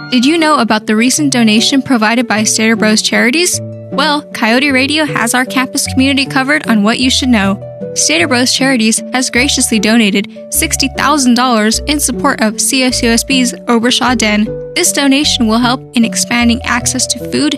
Did you know about the recent donation provided by Stater Bros Charities? Well, Coyote Radio has our campus community covered on what you should know. Stater Bros Charities has graciously donated $60,000 in support of CSUSB's Obershaw Den. This donation will help in expanding access to food,